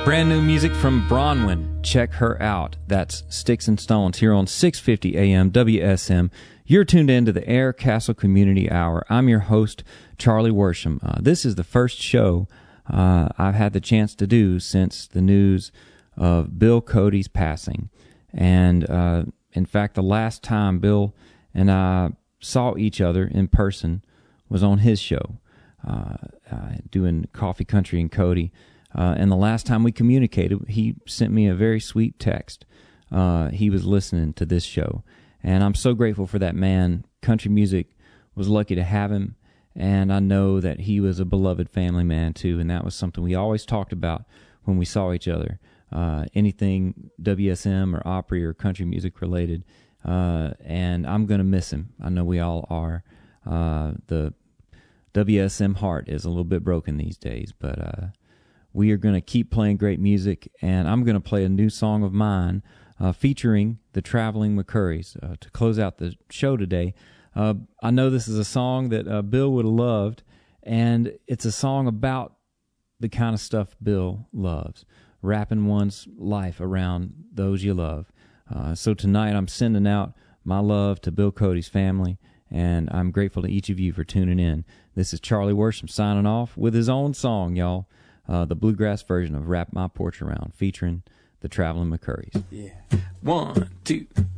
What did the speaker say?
Brand new music from Bronwyn. Check her out. That's Sticks and Stones here on 650 AM WSM. You're tuned in to the Air Castle Community Hour. I'm your host, Charlie Worsham. This is the first show I've had the chance to do since the news of Bill Cody's passing. And in fact, the last time Bill and I saw each other in person was on his show, doing Coffee Country and Cody. And the last time we communicated, he sent me a very sweet text. He was listening to this show. And I'm so grateful for that man. Country music was lucky to have him. And I know that he was a beloved family man, too. And that was something we always talked about when we saw each other. Anything WSM or Opry or country music related. And I'm going to miss him. I know we all are. The WSM heart is a little bit broken these days, but we are going to keep playing great music, and I'm going to play a new song of mine featuring the Traveling McCourys to close out the show today. I know this is a song that Bill would have loved, and it's a song about the kind of stuff Bill loves, wrapping one's life around those you love. So tonight I'm sending out my love to Bill Cody's family, and I'm grateful to each of you for tuning in. This is Charlie Worsham signing off with his own song, y'all. The bluegrass version of Wrap My Porch Around, featuring the Traveling McCourys. Yeah. 1, 2.